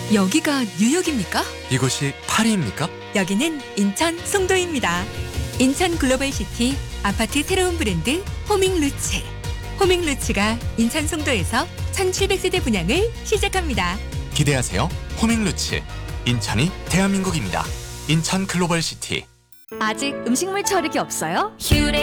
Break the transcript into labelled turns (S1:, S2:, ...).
S1: 여기가 뉴욕입니까?
S2: 이곳이 파리입니까?
S1: 여기는 인천 송도입니다. 인천 글로벌시티 아파트 새로운 브랜드 호밍루츠. 호밍루츠가 인천 송도에서 1700세대 분양을 시작합니다.
S2: 기대하세요. 호밍루츠. 인천이 대한민국입니다. 인천 글로벌시티.
S1: 아직 음식물 처리기 없어요?
S3: 휴레